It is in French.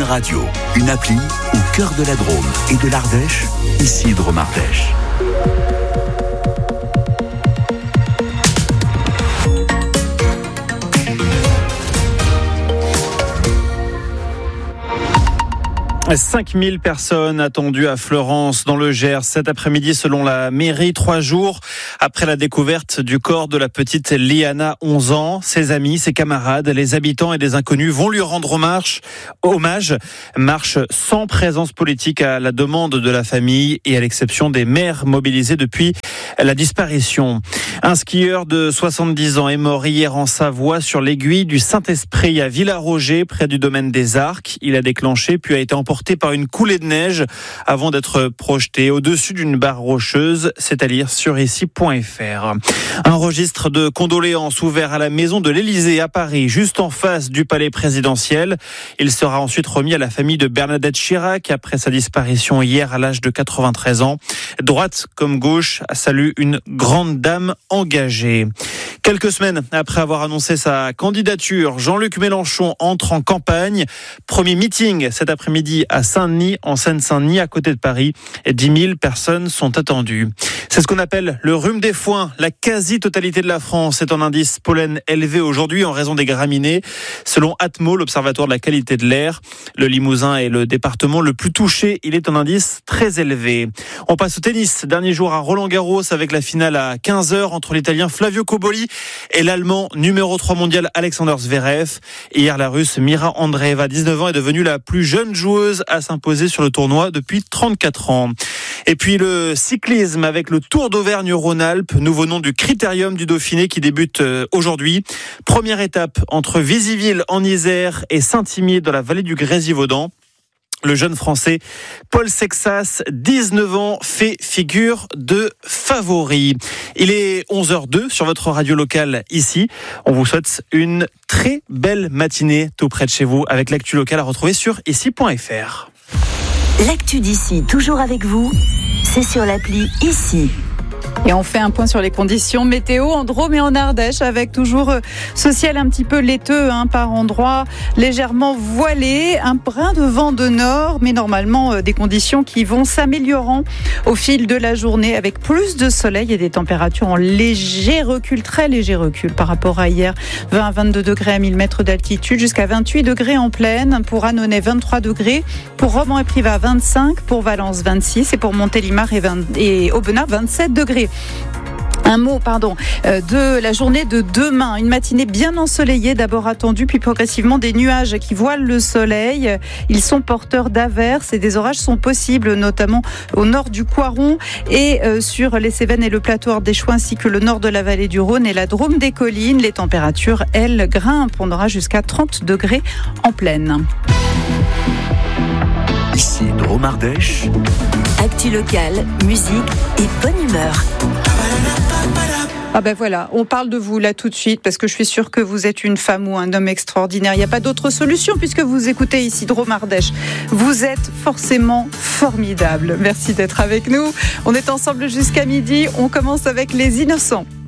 Radio, une appli au cœur de la Drôme et de l'Ardèche, ici Drôme Ardèche. « 5000 personnes attendues à Fleurance dans le Gers cet après-midi selon la mairie, 3 jours après la découverte du corps de la petite Liana, 11 ans. Ses amis, ses camarades, les habitants et des inconnus vont lui rendre hommage. Marche sans présence politique à la demande de la famille et à l'exception des maires mobilisés depuis la disparition. Un skieur de 70 ans est mort hier en Savoie sur l'aiguille du Saint-Esprit à Villaroger près du domaine des Arcs. Il a déclenché puis a été emporté par une coulée de neige avant d'être projeté au-dessus d'une barre rocheuse. C'est à lire sur ici.fr. Un registre de condoléances ouvert à la maison de l'Élysée à Paris, juste en face du palais présidentiel. Il sera ensuite remis à la famille de Bernadette Chirac après sa disparition hier à l'âge de 93 ans. Droite comme gauche salue une grande dame engagée. Quelques semaines après avoir annoncé sa candidature, Jean-Luc Mélenchon entre en campagne. Premier meeting cet après-midi à Saint-Denis, en Seine-Saint-Denis, à côté de Paris. 10 000 personnes sont attendues. C'est ce qu'on appelle le rhume des foins. La quasi-totalité de la France est en indice pollen élevé aujourd'hui en raison des graminées. Selon Atmo, l'Observatoire de la qualité de l'air, le Limousin est le département le plus touché. Il est en indice très élevé. On passe au tennis. Dernier jour à Roland-Garros avec la finale à 15h entre l'Italien Flavio Cobolli et l'Allemand numéro 3 mondial Alexander Zverev. Hier, la Russe Mira Andreeva, 19 ans, est devenue la plus jeune joueuse à s'imposer sur le tournoi depuis 34 ans. Et puis le cyclisme avec le Tour d'Auvergne-Rhône-Alpes, nouveau nom du Critérium du Dauphiné qui débute aujourd'hui. Première étape entre Visiville en Isère et Saint-Imier dans la vallée du Grésivaudan. Le jeune Français Paul Sexas, 19 ans, fait figure de favori. Il est 11h02 sur votre radio locale ici. On vous souhaite une très belle matinée tout près de chez vous avec l'actu locale à retrouver sur ici.fr. L'actu d'ici, toujours avec vous, c'est sur l'appli Ici. Et on fait un point sur les conditions météo en Drôme et en Ardèche avec toujours ce ciel un petit peu laiteux par endroits, légèrement voilé, un brin de vent de nord, mais normalement des conditions qui vont s'améliorant au fil de la journée avec plus de soleil et des températures en léger recul, très léger recul par rapport à hier. 20 à 22 degrés à 1000 mètres d'altitude, jusqu'à 28 degrés en plaine, pour Annonay 23 degrés, pour Romans et Privas 25, pour Valence 26 et pour Montélimar et Aubenas 27 degrés. Un mot, de la journée de demain. Une matinée bien ensoleillée, d'abord attendue, puis progressivement des nuages qui voilent le soleil. Ils sont porteurs d'averses et des orages sont possibles, notamment au nord du Coiron et sur les Cévennes et le plateau ardéchois, ainsi que le nord de la vallée du Rhône et la Drôme des collines. Les températures, elles, grimpent. On aura jusqu'à 30 degrés en plaine. Ici Drôme Ardèche. Actu locale, musique et bonne humeur. Ah ben voilà, on parle de vous là tout de suite parce que je suis sûre que vous êtes une femme ou un homme extraordinaire. Il n'y a pas d'autre solution puisque vous écoutez ici Drôme Ardèche. Vous êtes forcément formidable. Merci d'être avec nous. On est ensemble jusqu'à midi. On commence avec Les Innocents.